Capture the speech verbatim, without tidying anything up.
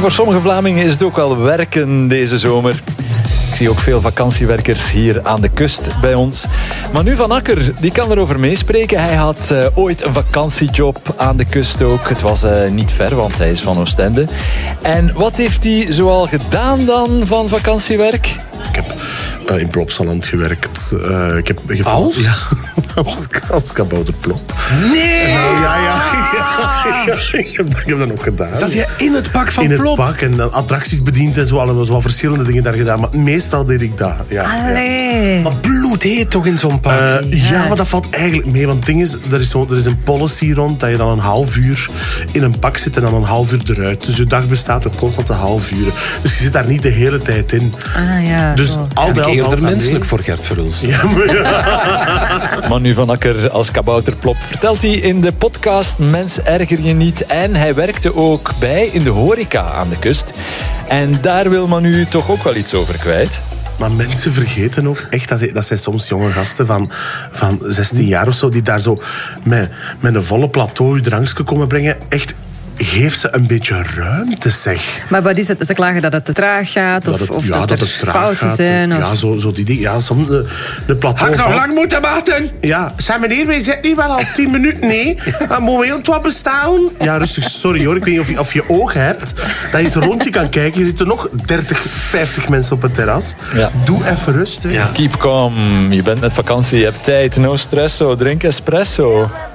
voor sommige Vlamingen is het ook wel werken deze zomer. Ik zie ook veel vakantiewerkers hier aan de kust bij ons. Manu van Akker, die kan erover meespreken. Hij had uh, ooit een vakantiejob aan de kust ook. Het was uh, niet ver, want hij is van Oostende. En wat heeft hij zoal gedaan dan van vakantiewerk? Ik heb uh, in Plopsaland gewerkt. Uh, ik heb geval... Als? Ja, als, als kabouterplop. Nee! Uh, ja, ja, ja, ja, ja. Ik, heb, ik heb dat nog gedaan. Zat je in het pak van in Plop? In het pak en uh, attracties bediend en zo. Allemaal zo verschillende dingen daar gedaan. Maar meestal deed ik dat. Ja, Allee. Ja. Maar bloedheet toch in zo'n pak? Uh, ja. ja, maar dat valt eigenlijk mee. Want het ding is, er is, zo, er is een policy rond dat je dan een half uur in een pak zit en dan een half uur eruit. Dus je dag bestaat uit constant een half uur. Dus je zit daar niet de hele tijd in. Ah ja, dus zo. al Heb wel ik valt eerder dat menselijk mee. voor Gert Verhulst. Ja, maar ja. Manu van Akker als kabouterplop vertelt hij in de podcast Mens erger je niet. En hij werkte ook bij in de horeca aan de kust. En daar wil Manu toch ook wel iets over kwijt. Maar mensen vergeten ook echt, dat, dat zijn soms jonge gasten van, van zestien jaar of zo, die daar zo met, met een volle plateau je drankje komen brengen. Echt, geef ze een beetje ruimte, zeg. Maar wat is het? Ze klagen dat het te traag gaat? Of Dat het, of ja, dat, dat er het traag fouten gaat. zijn? Of... Ja, zo, zo die dingen. Ja, soms de, de plateau... Had ik nog valt- lang moeten wachten? Ja, zijn meneer, wij zitten hier wel al tien minuten. Nee, uh, mogen we ons wat bestellen? Ja, rustig, sorry hoor. Ik weet niet of je, of je ogen hebt. Dat je eens rond je kan kijken. Er zitten nog dertig, vijftig mensen op het terras. Ja. Doe even rust. Hè. Ja. Keep calm. Je bent met vakantie, je hebt tijd. No stresso. Drink espresso.